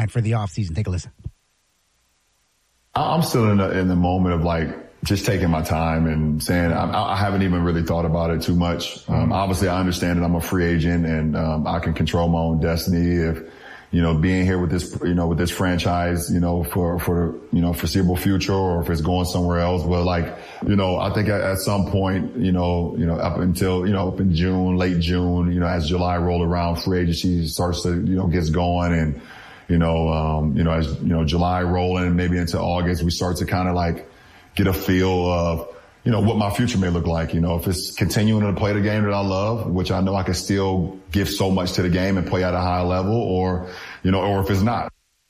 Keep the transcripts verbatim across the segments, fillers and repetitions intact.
timeline for the offseason. Take a listen. I'm still in the, in the moment of like just taking my time and saying I, I haven't even really thought about it too much. Um, obviously, I understand that I'm a free agent and um, I can control my own destiny. If you know, being here with this, you know, with this franchise, you know, for for you know foreseeable future, or if it's going somewhere else. But like, you know, I think at, at some point, you know, you know, up until you know, up in June, late June, you know, as July roll around, free agency starts to you know gets going and. You know, um, you know, as, you know, July rolling, maybe into August, we start to kind of like get a feel of, you know, what my future may look like. You know, if it's continuing to play the game that I love, which I know I can still give so much to the game and play at a high level, or, you know, or if it's not.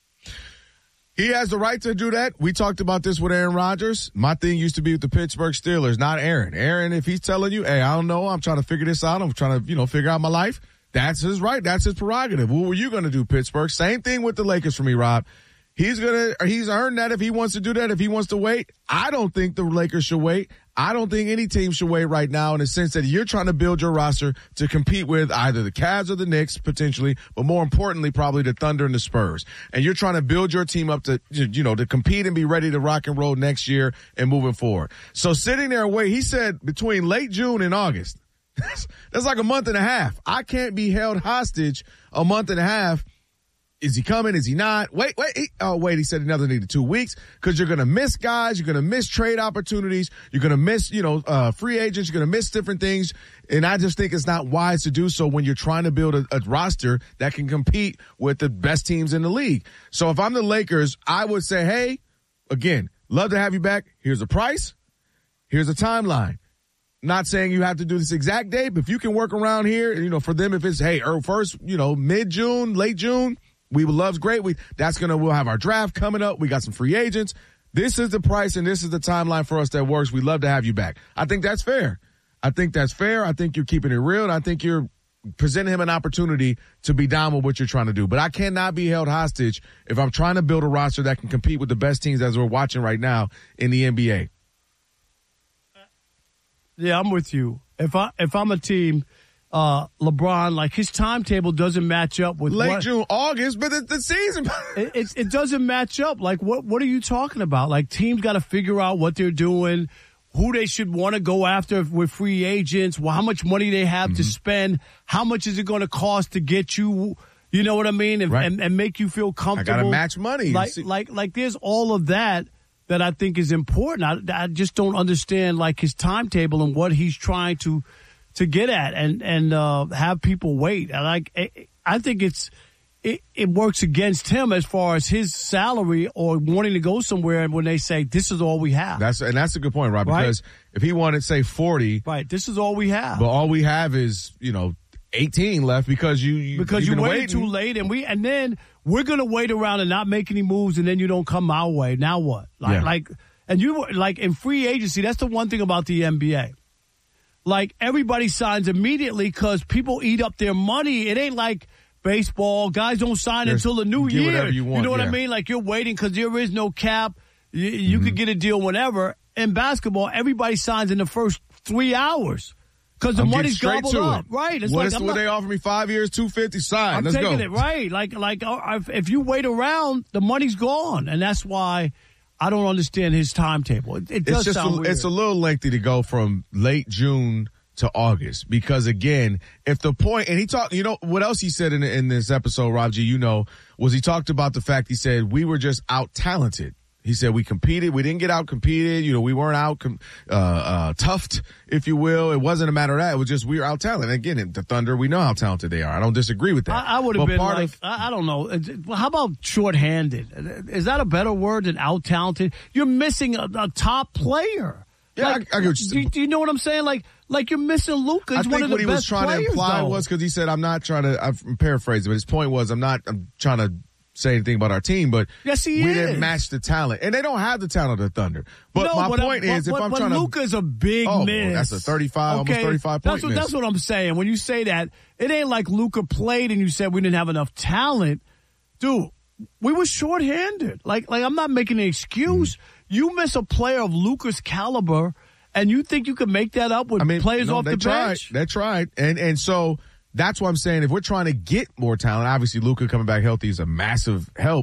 He has the right to do that. We talked about this with Aaron Rodgers. My thing used to be with the Pittsburgh Steelers, not Aaron. Aaron, if he's telling you, hey, I don't know, I'm trying to figure this out, I'm trying to, you know, figure out my life. That's his right. That's his prerogative. What were you going to do, Pittsburgh? Same thing with the Lakers for me, Rob. He's going to, he's earned that if he wants to do that, if he wants to wait. I don't think the Lakers should wait. I don't think any team should wait right now in the sense that you're trying to build your roster to compete with either the Cavs or the Knicks potentially, but more importantly, probably the Thunder and the Spurs. And you're trying to build your team up to, you know, to compete and be ready to rock and roll next year and moving forward. So sitting there and wait, he said between late June and August. That's, that's like a month and a half. I can't be held hostage a month and a half. Is he coming? Is he not? Wait, wait. He, oh, wait. He said another needed two weeks because you're going to miss guys. You're going to miss trade opportunities. You're going to miss, you know, uh, free agents. You're going to miss different things. And I just think it's not wise to do so when you're trying to build a, a roster that can compete with the best teams in the league. So if I'm the Lakers, I would say, hey, again, love to have you back. Here's a price. Here's a timeline. Not saying you have to do this exact date, but if you can work around here, you know, for them, if it's, hey, or first, you know, mid-June, late June, we would love great. We, that's going to, we'll have our draft coming up. We got some free agents. This is the price and this is the timeline for us that works. We'd love to have you back. I think that's fair. I think that's fair. I think you're keeping it real. And I think you're presenting him an opportunity to be down with what you're trying to do. But I cannot be held hostage if I'm trying to build a roster that can compete with the best teams as we're watching right now in the N B A. Yeah, I'm with you. If I if I'm a team, uh, LeBron, like his timetable doesn't match up with late what, June, August, but it's the season. it, it it doesn't match up. Like what what are you talking about? Like teams got to figure out what they're doing, who they should want to go after with free agents, well, how much money they have mm-hmm. to spend, how much is it going to cost to get you. You know what I mean, and right. and, and make you feel comfortable. I got to match money. Like like like there's all of that. That I think is important. I, I just don't understand like his timetable and what he's trying to to get at, and and uh, have people wait. I like I think it's it, it works against him as far as his salary or wanting to go somewhere. And when they say this is all we have, that's and that's a good point, Rob. Right? Because if he wanted say forty, right, this is all we have. But all we have is you know eighteen left because you, you because you waited too late, and we and then. We're going to wait around and not make any moves, and then you don't come our way. Now what? Like, yeah. like, and you like in free agency, that's the one thing about the N B A. Like, everybody signs immediately because people eat up their money. It ain't like baseball. Guys don't sign There's, until the new you year. You, want, you know what yeah. I mean? Like, you're waiting because there is no cap. You, you mm-hmm. could get a deal whenever. In basketball, everybody signs in the first three hours. Because the I'm money's gobbled up, it. right? It's what like, is, I'm what not, they offer me five years, two fifty. Sign. I'm Let's taking go. it right. Like, like uh, if you wait around, the money's gone, and that's why I don't understand his timetable. It, it does it's just sound a, weird. It's a little lengthy to go from late June to August because again, if the point and he talked, you know what else he said in in this episode, Rob G, you know, was he talked about the fact he said we were just out talented. He said we competed. We didn't get out competed. You know, we weren't out uh, uh, toughed, if you will. It wasn't a matter of that. It was just we were out talented. Again, the Thunder, we know how talented they are. I don't disagree with that. I, I would have been part like, of, I, I don't know. How about shorthanded? Is that a better word than out talented? You're missing a, a top player. Yeah, like, I, I get do, do you know what I'm saying? Like, like you're missing Luka. He's I one think of the what he best was trying players, to imply though. was because he said, "I'm not trying to." I'm paraphrasing, but his point was, "I'm not. I'm trying to." Say anything about our team, but yes, he we is. didn't match the talent, and they don't have the talent of the Thunder. But no, my but point I, is, but, if I'm but trying Luka to, Luka's a big oh, miss. Well, that's a thirty-five, okay. almost thirty-five that's point what, miss. That's what I'm saying. When you say that, it ain't like Luka played and you said we didn't have enough talent, dude. We were shorthanded. Like, like I'm not making an excuse. Mm-hmm. You miss a player of Luka's caliber, and you think you can make that up with I mean, players no, off they the tried. bench? They tried, and and so. That's what I'm saying. If we're trying to get more talent, obviously Luka coming back healthy is a massive help.